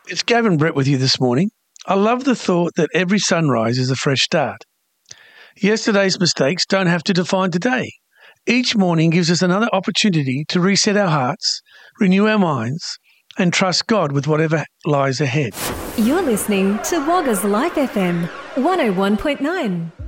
It's Gavin Brett with you this morning. I love the thought that every sunrise is a fresh start. Yesterday's mistakes don't have to define today. Each morning gives us another opportunity to reset our hearts, renew our minds, and trust God with whatever lies ahead. You're listening to Wagga's Life FM 101.9.